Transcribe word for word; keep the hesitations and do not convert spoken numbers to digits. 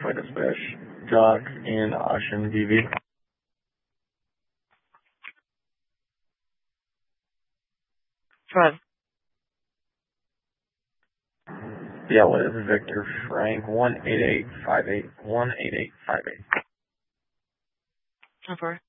Flight Dispatch. Doc in Ocean D V. Five. Yeah, what is Victor Frank? one eight eight five eight. one eight eight five eight. Ten four.